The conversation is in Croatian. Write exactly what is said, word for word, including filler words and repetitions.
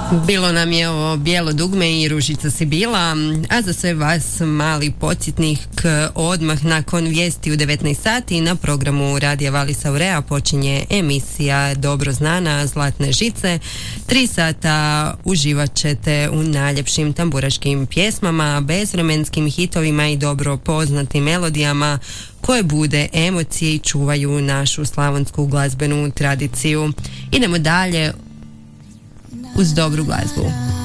Bilo nam je ovo Bijelo dugme i Ružica si bila, a za sve vas mali podsjetnik, odmah nakon vijesti u devetnaest sati na programu Radija Valisa Aurea počinje emisija dobro znana Zlatne žice. Tri sata uživat ćete u najljepšim tamburaškim pjesmama, bezvremenskim hitovima i dobro poznatim melodijama koje bude emocije i čuvaju našu slavonsku glazbenu tradiciju. Idemo dalje uz dobru glazbu.